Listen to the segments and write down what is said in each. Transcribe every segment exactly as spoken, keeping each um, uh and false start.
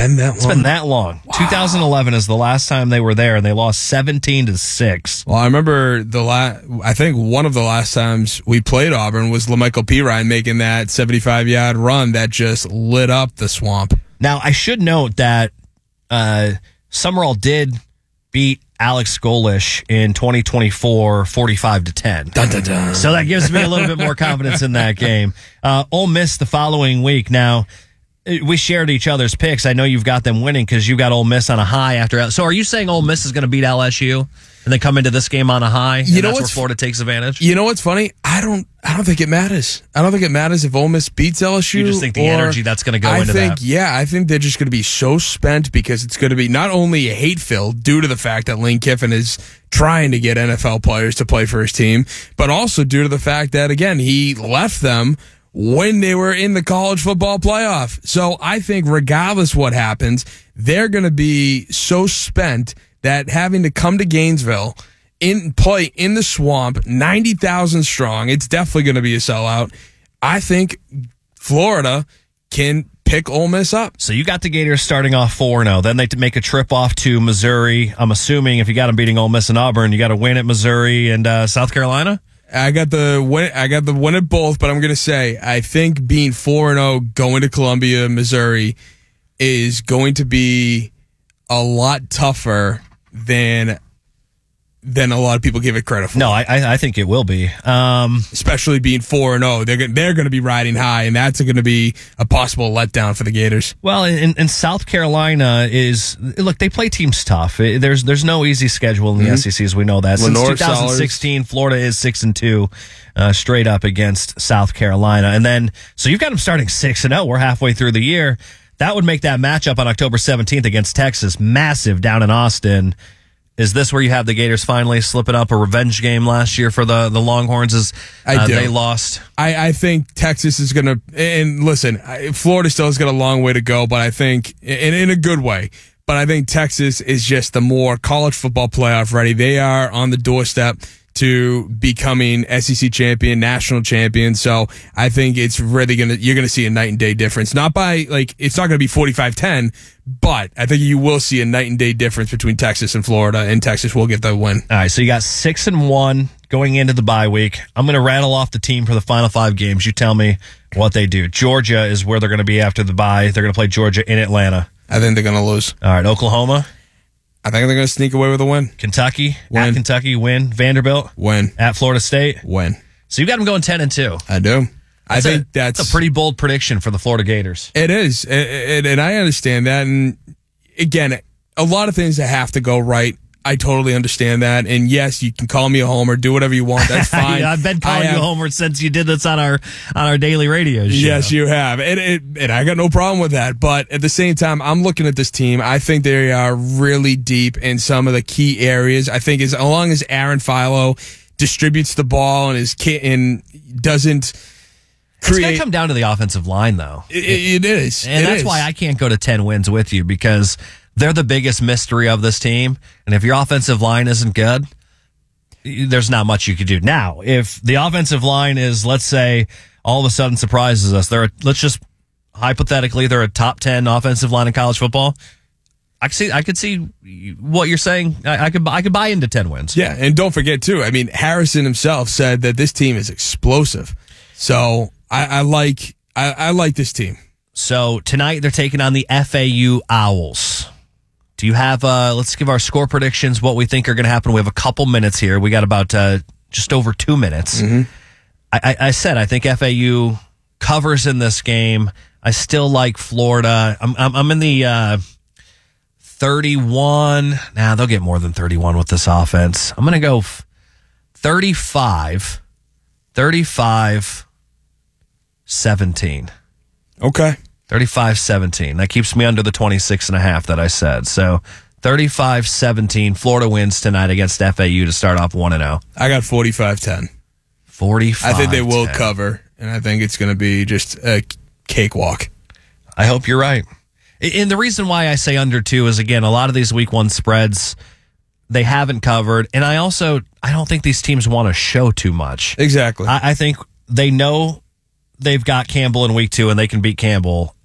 been that long? It's been that long. Wow. two thousand eleven is the last time they were there, and they lost seventeen to six. Well, I remember the la- I think one of the last times we played Auburn was LaMichael Pirine making that seventy-five-yard run that just lit up the swamp. Now, I should note that uh, Summerall did beat Alex Golish in twenty twenty-four, forty-five to ten. Dun, dun, dun. So that gives me a little bit more confidence in that game. Uh, Ole Miss the following week. Now, we shared each other's picks. I know you've got them winning because you got Ole Miss on a high after. So are you saying Ole Miss is going to beat L S U and then come into this game on a high? And you know that's where what's, Florida takes advantage? You know what's funny? I don't I don't think it matters. I don't think it matters if Ole Miss beats L S U. You just think the energy that's going to go I into think, that? Yeah, I think they're just going to be so spent because it's going to be not only hate-filled due to the fact that Lane Kiffin is trying to get N F L players to play for his team, but also due to the fact that, again, he left them when they were in the college football playoff. So I think regardless what happens, they're going to be so spent that having to come to Gainesville, in play in the swamp, ninety thousand strong, it's definitely going to be a sellout. I think Florida can pick Ole Miss up. So you got the Gators starting off four and oh. Then they make a trip off to Missouri. I'm assuming if you got them beating Ole Miss and Auburn, you got to win at Missouri and uh, South Carolina? I got the win. I got the win at both, but I'm going to say I think being four and zero going to Columbia, Missouri, is going to be a lot tougher than than a lot of people give it credit for. No, I I think it will be, um, especially being four and zero. They're they're going to be riding high, and that's going to be a possible letdown for the Gators. Well, in, in South Carolina is look, they play teams tough. There's there's no easy schedule in the mm-hmm. S E C, as we know that. Since Lenore twenty sixteen, Solars. Florida is six and two, uh, straight up against South Carolina, and then so you've got them starting six and zero. We're halfway through the year. That would make that matchup on October seventeenth against Texas massive down in Austin. Is this where you have the Gators finally slipping up a revenge game last year for the, the Longhorns as uh, I do. they lost? I, I think Texas is going to, and listen, Florida still has got a long way to go, but I think, in, in a good way, but I think Texas is just the more college football playoff ready. They are on the doorstep to becoming S E C champion, national champion. So I think it's really going to, you're going to see a night and day difference. Not by, like, it's not going to be forty-five ten, but I think you will see a night and day difference between Texas and Florida, and Texas will get the win. All right, so you got six and one going into the bye week. I'm going to rattle off the team for the final five games. You tell me what they do. Georgia is where they're going to be after the bye. They're going to play Georgia in Atlanta. I think they're going to lose. All right, Oklahoma. I think they're going to sneak away with a win. Kentucky, win. At Kentucky, win. Vanderbilt, win. At Florida State, win. So you got them going ten and two. I do. I that's think a, that's, that's a pretty bold prediction for the Florida Gators. It is, and, and I understand that. And again, a lot of things that have to go right. I totally understand that. And yes, you can call me a homer, do whatever you want. That's fine. yeah, I've been calling have, you a homer since you did this on our on our daily radio show. Yes, you have. And, it, and I got no problem with that. But at the same time, I'm looking at this team. I think they are really deep in some of the key areas. I think as long as Aaron Philo distributes the ball and is and doesn't create. It's going to come down to the offensive line, though. It, it is. And it that's is. why I can't go to ten wins with you, because they're the biggest mystery of this team. And if your offensive line isn't good, there's not much you could do. Now, if the offensive line is, let's say, all of a sudden surprises us, they're a, let's just hypothetically, they're a top ten offensive line in college football. I could see, I could see what you're saying. I, I could, I could buy into ten wins. Yeah, and don't forget too. I mean, Harrison himself said that this team is explosive. So I, I like, I, I like this team. So tonight they're taking on the F A U Owls. Do you have, uh, let's give our score predictions, what we think are going to happen. We have a couple minutes here. We got about uh, just over two minutes. Mm-hmm. I, I, I said I think F A U covers in this game. I still like Florida. I'm, I'm, I'm in the uh, thirty-one. Nah, they'll get more than thirty-one with this offense. I'm going to go thirty-five, thirty-five, seventeen. Okay. thirty-five seventeen. That keeps me under the twenty-six and a half that I said. So thirty-five seventeen. Florida wins tonight against F A U to start off one and oh. I got forty-five ten. forty-five I think they will ten. cover, and I think it's going to be just a cakewalk. I hope you're right. And the reason why I say under two is, again, a lot of these week one spreads, they haven't covered. And I also, I don't think these teams want to show too much. Exactly. I, I think they know they've got Campbell in week two and they can beat Campbell.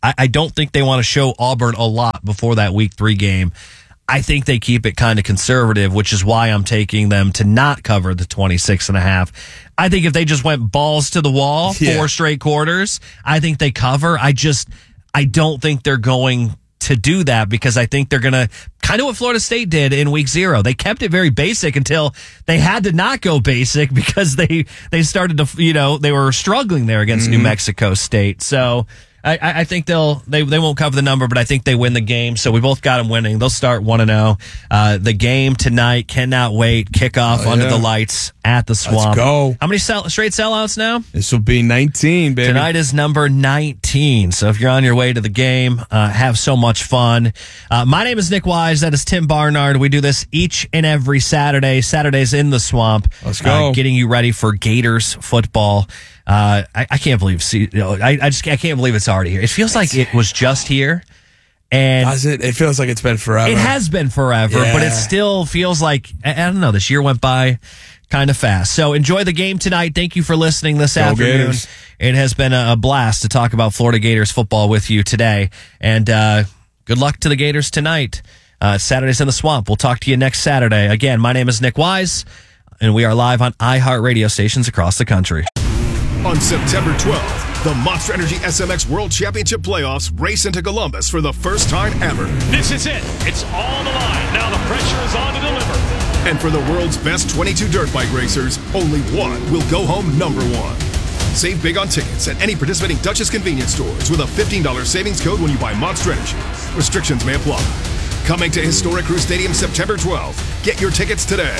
I, I don't think they want to show Auburn a lot before that week three game. I think they keep it kind of conservative, which is why I'm taking them to not cover the twenty-six and a half. I think if they just went balls to the wall, Yeah. four straight quarters, I think they cover. I just, I don't think they're going to do that because I think they're going to kind of what Florida State did in week zero. They kept it very basic until they had to not go basic because they, they started to, you know, they were struggling there against mm-hmm. New Mexico State. So I, I think they'll they they won't cover the number, but I think they win the game. So we both got them winning. They'll start one and zero. Uh, the game tonight, cannot wait. Kickoff oh, under yeah. the lights at the Swamp. Let's go. How many sell, straight sellouts now? This will be nineteen, baby. Tonight is number nineteen. So if you're on your way to the game, uh, have so much fun. Uh, my name is Nick Wise. That is Tim Barnard. We do this each and every Saturday. Saturdays in the Swamp. Let's go. Uh, getting you ready for Gators football. Uh, I, I can't believe, see, you know, I, I just, I can't believe it's already here. It feels like it was just here. And does it? It feels like it's been forever. It has been forever, yeah. but it still feels like, I, I don't know, this year went by kind of fast. So enjoy the game tonight. Thank you for listening this Go afternoon. Gators. It has been a blast to talk about Florida Gators football with you today. And, uh, good luck to the Gators tonight. Uh, Saturdays in the Swamp. We'll talk to you next Saturday. Again, my name is Nick Wise, and we are live on iHeart radio stations across the country. On September twelfth, the Monster Energy S M X World Championship Playoffs race into Columbus for the first time ever. This is it. It's all the line. Now the pressure is on to deliver. And for the world's best twenty-two dirt bike racers, only one will go home number one. Save big on tickets at any participating Dutchess convenience stores with a fifteen dollars savings code when you buy Monster Energy. Restrictions may apply. Coming to Historic Crew Stadium September twelfth. Get your tickets today.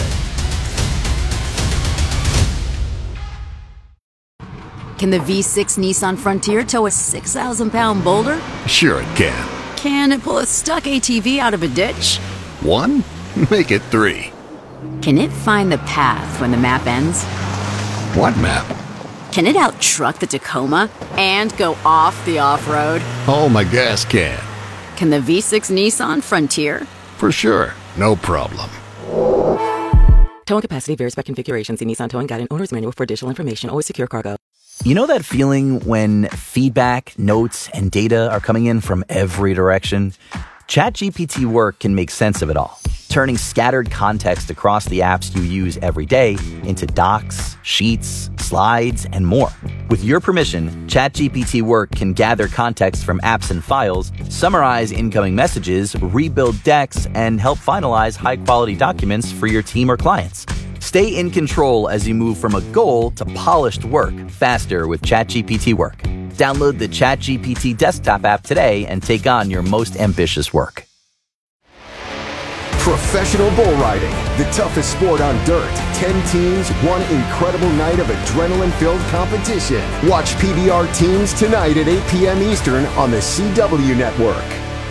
Can the V six Nissan Frontier tow a six thousand pound boulder? Sure it can. Can it pull a stuck A T V out of a ditch? One? Make it three. Can it find the path when the map ends? What map? Can it out-truck the Tacoma and go off the off-road? Oh, my gas can. Can the V six Nissan Frontier? For sure. No problem. Towing capacity varies by configuration. See Nissan Towing Guide and Owner's Manual for additional information. Always secure cargo. You know that feeling when feedback, notes, and data are coming in from every direction? ChatGPT Work can make sense of it all, turning scattered context across the apps you use every day into docs, sheets, slides, and more. With your permission, ChatGPT Work can gather context from apps and files, summarize incoming messages, rebuild decks, and help finalize high-quality documents for your team or clients. Stay in control as you move from a goal to polished work faster with ChatGPT Work. Download the ChatGPT desktop app today and take on your most ambitious work. Professional bull riding, the toughest sport on dirt. Ten teams, one incredible night of adrenaline-filled competition. Watch P B R Teams tonight at eight p.m. Eastern on the C W Network.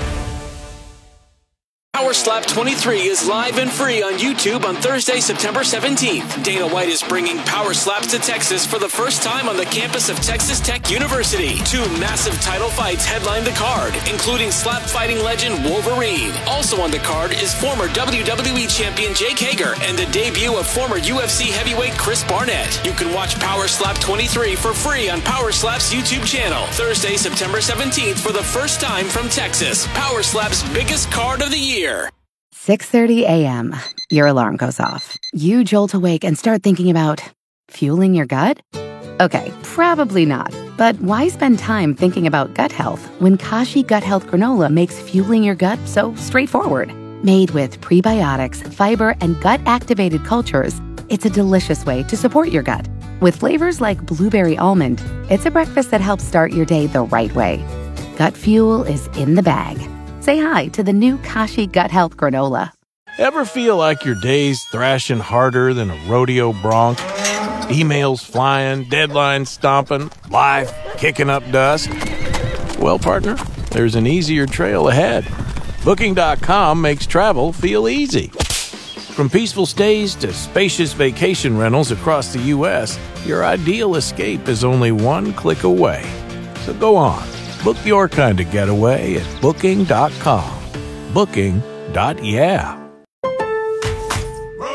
Power Slap twenty-three is live and free on YouTube on Thursday, September seventeenth. Dana White is bringing Power Slaps to Texas for the first time on the campus of Texas Tech University. Two massive title fights headline the card, including slap fighting legend Wolverine. Also on the card is former W W E champion Jake Hager and the debut of former U F C heavyweight Chris Barnett. You can watch Power Slap twenty-three for free on Power Slap's YouTube channel. Thursday, September seventeenth for the first time from Texas. Power Slap's biggest card of the year. six thirty a.m. Your alarm goes off. You jolt awake and start thinking about fueling your gut? Okay, probably not. But why spend time thinking about gut health when Kashi Gut Health Granola makes fueling your gut so straightforward? Made with prebiotics, fiber, and gut-activated cultures, it's a delicious way to support your gut. With flavors like blueberry almond, it's a breakfast that helps start your day the right way. Gut fuel is in the bag. Say hi to the new Kashi Gut Health Granola. Ever feel like your day's thrashing harder than a rodeo bronc? Emails flying, deadlines stomping, life kicking up dust? Well, partner, there's an easier trail ahead. Booking dot com makes travel feel easy. From peaceful stays to spacious vacation rentals across the U S, your ideal escape is only one click away. So go on. Book your kind of getaway at Booking dot com. Booking. Yeah.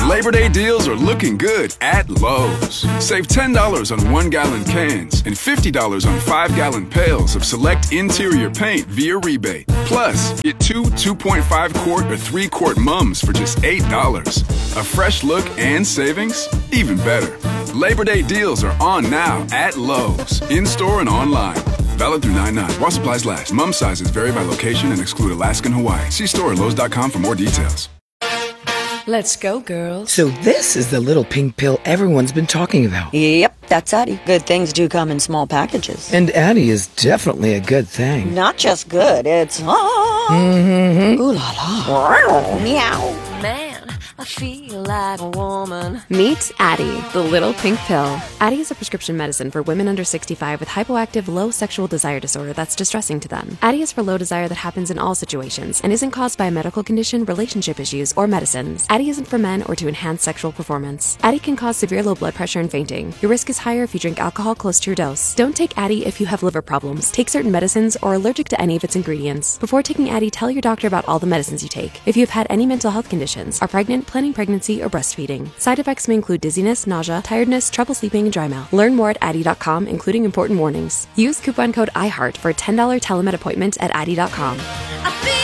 Labor Day deals are looking good at Lowe's. Save ten dollars on one-gallon cans and fifty dollars on five-gallon pails of select interior paint via rebate. Plus, get two two point five quart or three quart mums for just eight dollars. A fresh look and savings? Even better. Labor Day deals are on now at Lowe's, in-store and online. Valid through nine nine. While supplies last. Mum sizes vary by location and exclude Alaska and Hawaii. See store at Lowe's dot com for more details. Let's go, girls. So this is the little pink pill everyone's been talking about. Yep, that's Addie. Good things do come in small packages. And Addie is definitely a good thing. Not just good, it's... Ah, mm-hmm. Ooh la la. Meow. Man, I feel like a woman. Meet Addie, the little pink pill. Addie is a prescription medicine for women under sixty-five with hypoactive low sexual desire disorder that's distressing to them. Addie is for low desire that happens in all situations and isn't caused by a medical condition, relationship issues, or medicines. Addie isn't for men or to enhance sexual performance. Addie can cause severe low blood pressure and fainting. Your risk is higher if you drink alcohol close to your dose. Don't take Addie if you have liver problems, take certain medicines, or are allergic to any of its ingredients. Before taking Addie, tell your doctor about all the medicines you take. If you have had any mental health conditions, are pregnant, planning pregnancy, or breastfeeding. Side effects may include dizziness, nausea, tiredness, trouble sleeping, and dry mouth. Learn more at Addie dot com, including important warnings. Use coupon code I heart for a ten dollars telemed appointment at Addie dot com.